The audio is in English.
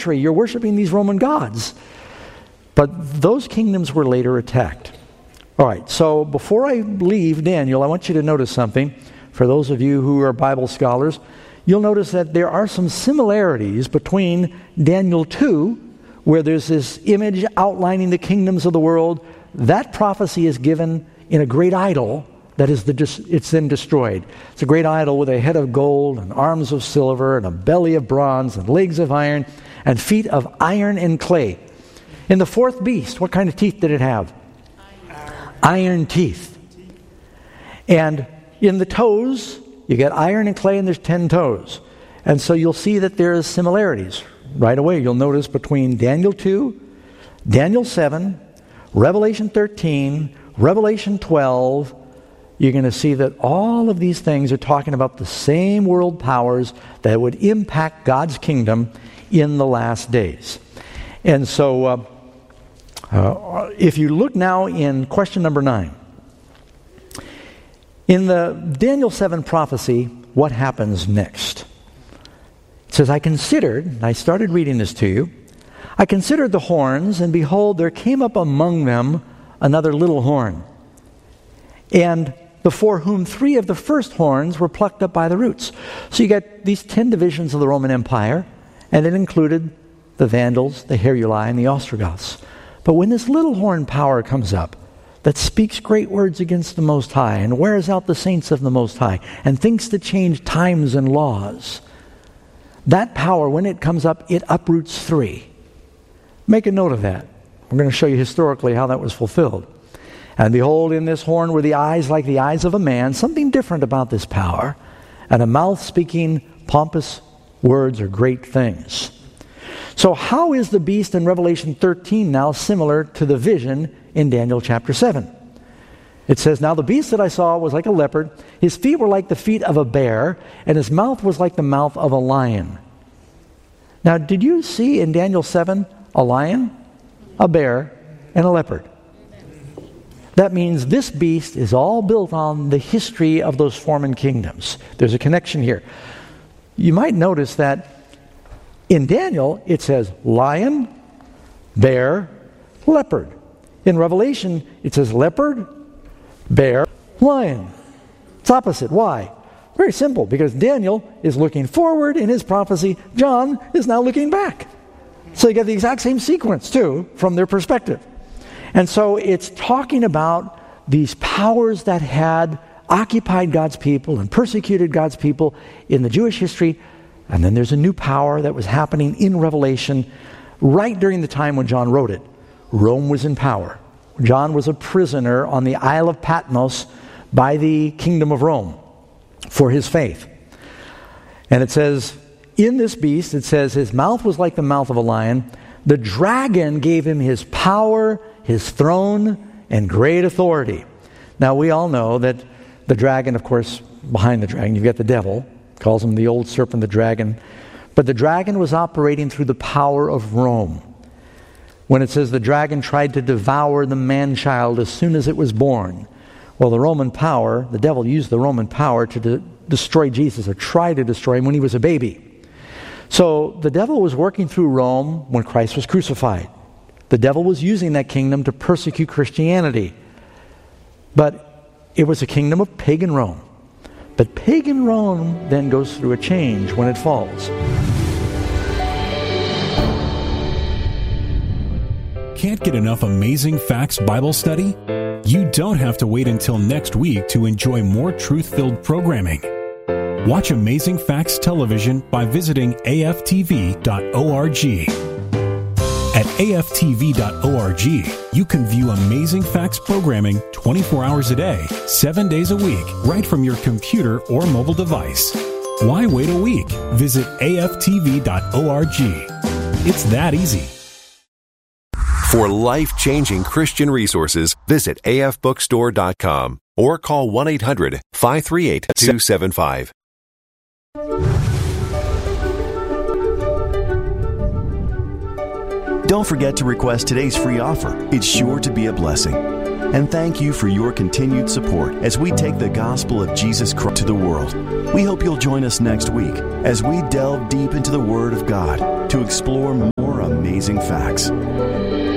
idolatry. You're worshiping these Roman gods. But those kingdoms were later attacked. All right, so before I leave Daniel, I want you to notice something. For those of you who are Bible scholars, you'll notice that there are some similarities between Daniel 2, where there's this image outlining the kingdoms of the world. That prophecy is given in a great idol that is it's then destroyed. It's a great idol with a head of gold and arms of silver and a belly of bronze and legs of iron and feet of iron and clay. In the fourth beast, what kind of teeth did it have? Iron teeth. And in the toes, you get iron and clay, and there's 10 toes. And so you'll see that there is similarities. Right away, you'll notice between Daniel 2, Daniel 7, Revelation 13, Revelation 12, you're going to see that all of these things are talking about the same world powers that would impact God's kingdom in the last days. And so if you look now in question number 9, in the Daniel 7 prophecy, what happens next? It says, I started reading this to you, I considered the horns, and behold, there came up among them another little horn, and before whom 3 of the first horns were plucked up by the roots. So you get these 10 divisions of the Roman Empire, and it included the Vandals, the Heruli, and the Ostrogoths. But when this little horn power comes up, that speaks great words against the Most High, and wears out the saints of the Most High, and thinks to change times and laws, that power, when it comes up, it uproots 3. Make a note of that. We're going to show you historically how that was fulfilled. And behold, in this horn were the eyes like the eyes of a man, something different about this power, and a mouth speaking pompous words or great things. So how is the beast in Revelation 13 now similar to the vision in Daniel chapter 7? It says, now the beast that I saw was like a leopard, his feet were like the feet of a bear, and his mouth was like the mouth of a lion. Now, did you see in Daniel 7 a lion, a bear, and a leopard? That means this beast is all built on the history of those former kingdoms. There's a connection here. You might notice that in Daniel, it says lion, bear, leopard. In Revelation, it says leopard, bear, lion. It's opposite. Why? Very simple, because Daniel is looking forward in his prophecy. John is now looking back. So you get the exact same sequence, too, from their perspective. And so it's talking about these powers that had occupied God's people and persecuted God's people in the Jewish history. And then there's a new power that was happening in Revelation right during the time when John wrote it. Rome was in power. John was a prisoner on the Isle of Patmos by the kingdom of Rome for his faith. And it says, in this beast, it says, his mouth was like the mouth of a lion. The dragon gave him his power, his throne, and great authority. Now, we all know that the dragon, of course, behind the dragon, you've got the devil, calls him the old serpent, the dragon. But the dragon was operating through the power of Rome. When it says the dragon tried to devour the man-child as soon as it was born. Well, the Roman power, the devil used the Roman power to destroy Jesus, or try to destroy him when he was a baby. So the devil was working through Rome when Christ was crucified. The devil was using that kingdom to persecute Christianity. But it was a kingdom of pagan Rome. But pagan Rome then goes through a change when it falls. Can't get enough Amazing Facts Bible study? You don't have to wait until next week to enjoy more truth-filled programming. Watch Amazing Facts Television by visiting aftv.org. At aftv.org, you can view Amazing Facts programming 24 hours a day, 7 days a week, right from your computer or mobile device. Why wait a week? Visit aftv.org. It's that easy. For life-changing Christian resources, visit afbookstore.com or call 1-800-538-275. Don't forget to request today's free offer. It's sure to be a blessing. And thank you for your continued support as we take the gospel of Jesus Christ to the world. We hope you'll join us next week as we delve deep into the Word of God to explore more amazing facts.